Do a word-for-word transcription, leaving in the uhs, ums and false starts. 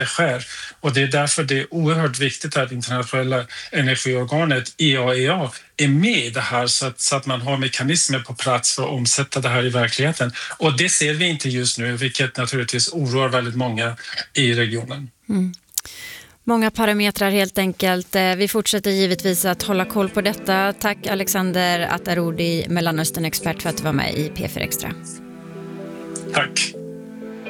sker. Och det är därför det är oerhört viktigt att internationella energiorganet I A E A är med i det här så att, så att man har mekanismer på plats för att omsätta det här i verkligheten. Och det ser vi inte just nu, vilket naturligtvis oroar väldigt många i regionen. Mm. Många parametrar helt enkelt. Vi fortsätter givetvis att hålla koll på detta. Tack Alexander Attaroudi, Mellanöstern-expert, för att du var med i P fyra Extra. Tack.